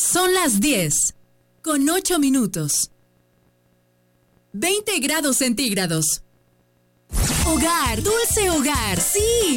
Son las 10, con 8 minutos. 20 grados centígrados. Hogar, dulce hogar, sí.